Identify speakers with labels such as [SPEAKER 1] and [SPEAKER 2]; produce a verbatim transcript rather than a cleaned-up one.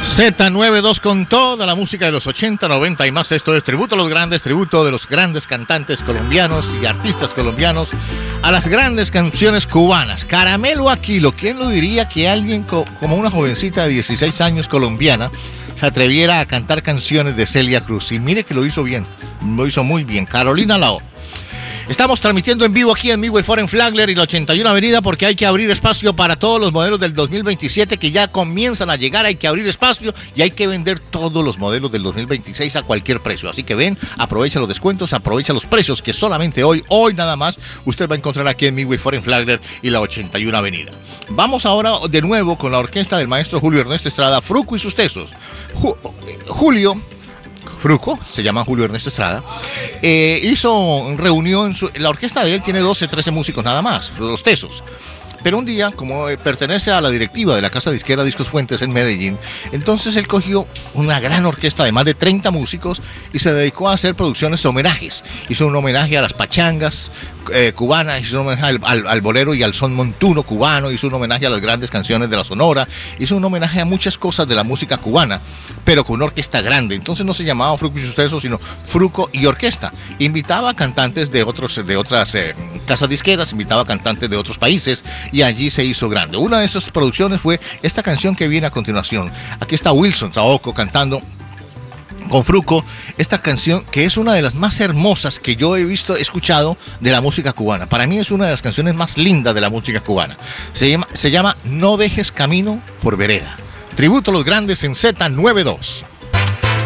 [SPEAKER 1] Z noventa y dos con toda la música de los ochenta, noventa y más. Esto es tributo a los grandes, tributo de los grandes cantantes colombianos y artistas colombianos a las grandes canciones cubanas. Caramelo a kilo. ¿Quién lo diría que alguien co- como una jovencita de dieciséis años colombiana se atreviera a cantar canciones de Celia Cruz? Y mire que lo hizo bien, lo hizo muy bien. Carolina Lao. Estamos transmitiendo en vivo aquí en Midway Foreign Flagler y la ochenta y uno Avenida porque hay que abrir espacio para todos los modelos del dos mil veintisiete que ya comienzan a llegar. Hay que abrir espacio y hay que vender todos los modelos del dos mil veintiséis a cualquier precio. Así que ven, aprovecha los descuentos, aprovecha los precios que solamente hoy, hoy nada más, usted va a encontrar aquí en Midway Foreign Flagler y la ochenta y uno Avenida. Vamos ahora de nuevo con la orquesta del maestro Julio Ernesto Estrada, Fruco y sus tesos. Ju- Julio... Fruco, se llama Julio Ernesto Estrada, eh, hizo reunión, su, la orquesta de él tiene doce, trece músicos nada más, los tesos. Pero un día, como pertenece a la directiva de la casa disquera Discos Fuentes en Medellín, entonces él cogió una gran orquesta de más de treinta músicos y se dedicó a hacer producciones de homenajes. Hizo un homenaje a las pachangas eh, cubanas, hizo un homenaje al, al, al bolero y al son montuno cubano, hizo un homenaje a las grandes canciones de la Sonora, hizo un homenaje a muchas cosas de la música cubana, pero con una orquesta grande. Entonces no se llamaba Fruco y sus tesos, sino Fruco y Orquesta. Invitaba a cantantes de, otros, de otras eh, casas disqueras, invitaba a cantantes de otros países, y allí se hizo grande. Una de esas producciones fue esta canción que viene a continuación. Aquí está Wilson Saoko cantando con Fruco esta canción que es una de las más hermosas que yo he visto, escuchado de la música cubana. Para mí es una de las canciones más lindas de la música cubana. Se llama, se llama No dejes camino por vereda. Tributo a los grandes en Z noventa y dos.